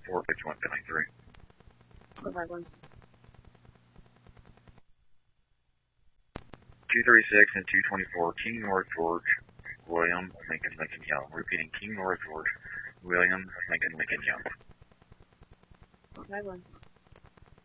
451.3. Provide one. 236 and 224, King North George, William, Lincoln, Lincoln Young. Repeating, King North George, William, Lincoln, Lincoln Young. Provide one.